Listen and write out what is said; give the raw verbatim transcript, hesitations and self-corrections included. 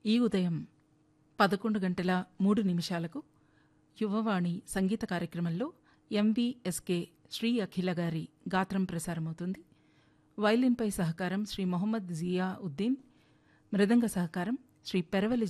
ఈ ఉదయం పదకొండు గంటల మూడు నిమిషాలకు యువవాణి సంగీత కార్యక్రమంలో ఎంవీఎస్కే శ్రీ అఖిల గారి గాత్రం ప్రసారమవుతుంది. వైలిన్పై సహకారం శ్రీ మొహమ్మద్ జియా ఉద్దీన్, మృదంగ సహకారం శ్రీ పెరవలి